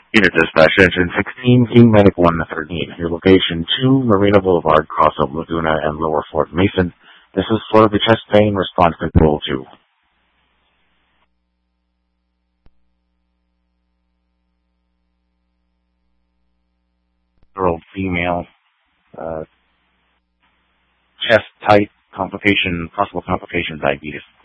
Unit Dispatch Engine 16, King Medic 113. Your location 2, Marina Boulevard, Crossover Laguna, and Lower Fort Mason. This is for the chest pain response control 2. Girl, female, chest tight, possible complication, diabetes.